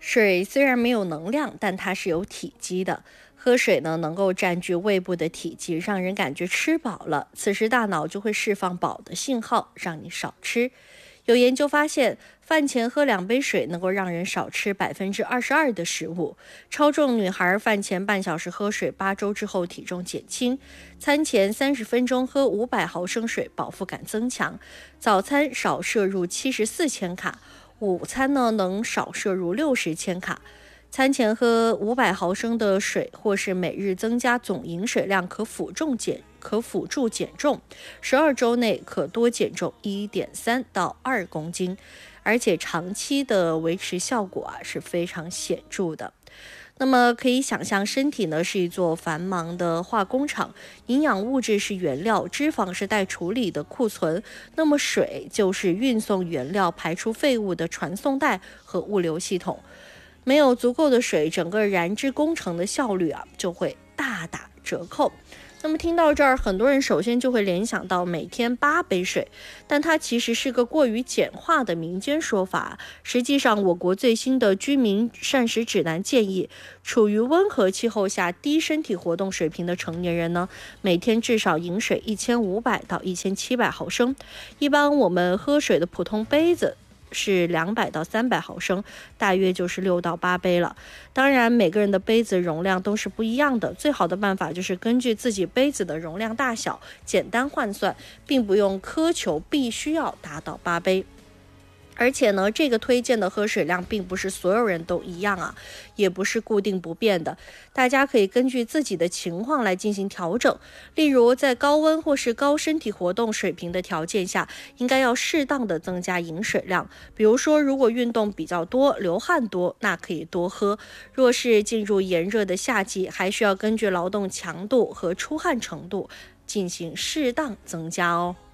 水虽然没有能量，但它是有体积的。喝水呢，能够占据胃部的体积，让人感觉吃饱了。此时大脑就会释放饱的信号，让你少吃。有研究发现，饭前喝2杯水能够让人少吃22%的食物。超重女孩饭前半小时喝水，8周之后体重减轻。餐前30分钟喝500毫升水，饱腹感增强。早餐少摄入74千卡，午餐呢能少摄入60千卡。餐前喝500毫升的水，或是每日增加总饮水量，可辅助减重，12周内可多减重1.3到2公斤，而且长期的维持效果是非常显著的。那么可以想象，身体呢是一座繁忙的化工厂，营养物质是原料，脂肪是待处理的库存，那么水就是运送原料、排出废物的传送带和物流系统。没有足够的水，整个燃脂工程的效率就会大打折扣。那么听到这儿，很多人首先就会联想到每天8杯水，但它其实是个过于简化的民间说法。实际上，我国最新的居民膳食指南建议，处于温和气候下低身体活动水平的成年人呢，每天至少饮水1500到1700毫升。一般我们喝水的普通杯子是200到300毫升，大约就是6到8杯了。当然，每个人的杯子容量都是不一样的，最好的办法就是根据自己杯子的容量大小简单换算，并不用苛求必须要达到8杯。而且呢，这个推荐的喝水量并不是所有人都一样也不是固定不变的，大家可以根据自己的情况来进行调整。例如，在高温或是高身体活动水平的条件下，应该要适当的增加饮水量。比如说，如果运动比较多、流汗多，那可以多喝。若是进入炎热的夏季，还需要根据劳动强度和出汗程度进行适当增加哦。